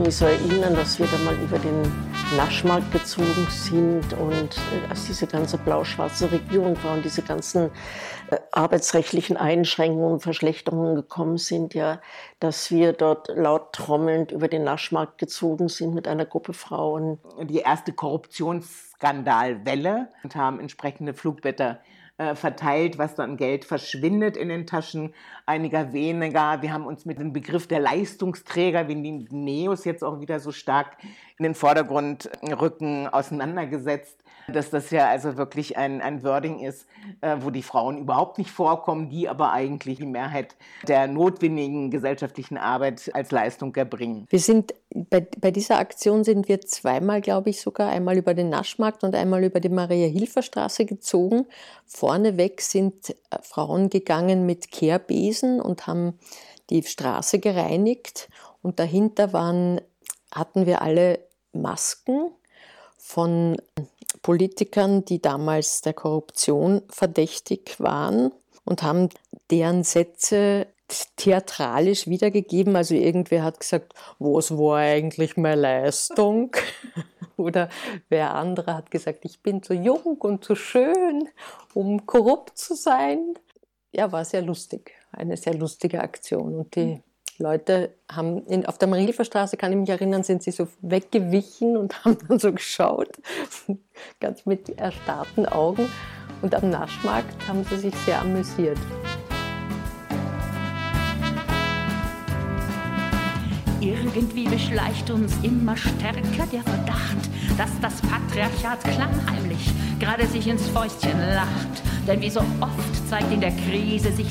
kann mich so erinnern, dass wir da mal über den Naschmarkt gezogen sind und als diese ganze blau-schwarze Regierung war und diese ganzen arbeitsrechtlichen Einschränkungen und Verschlechterungen gekommen sind, ja, dass wir dort laut trommelnd über den Naschmarkt gezogen sind mit einer Gruppe Frauen. Die erste Korruptionsskandalwelle und haben entsprechende Flugblätter verteilt, was dann Geld verschwindet in den Taschen einiger weniger. Wir haben uns mit dem Begriff der Leistungsträger, wie die Neos jetzt auch wieder so stark in den Vordergrund rücken, auseinandergesetzt, dass das ja also wirklich ein Wording ist, wo die Frauen überhaupt nicht vorkommen, die aber eigentlich die Mehrheit der notwendigen gesellschaftlichen Arbeit als Leistung erbringen. Wir sind bei dieser Aktion sind wir zweimal, glaube ich sogar, einmal über den Naschmarkt und einmal über die Maria-Hilfer-Straße gezogen. Vorneweg sind Frauen gegangen mit Kehrbesen und haben die Straße gereinigt. Und dahinter hatten wir alle Masken von Politikern, die damals der Korruption verdächtig waren und haben deren Sätze theatralisch wiedergegeben. Also irgendwer hat gesagt, was war eigentlich meine Leistung? Oder wer andere hat gesagt, ich bin zu jung und zu schön, um korrupt zu sein. Ja, war sehr lustig. Eine sehr lustige Aktion. Und die Leute haben auf der Maria-Hilfer-Straße, kann ich mich erinnern, sind sie so weggewichen und haben dann so geschaut, ganz mit erstarrten Augen. Und am Naschmarkt haben sie sich sehr amüsiert. Irgendwie beschleicht uns immer stärker der Verdacht, dass das Patriarchat klammheimlich gerade sich ins Fäustchen lacht. Denn wie so oft zeigt in der Krise sich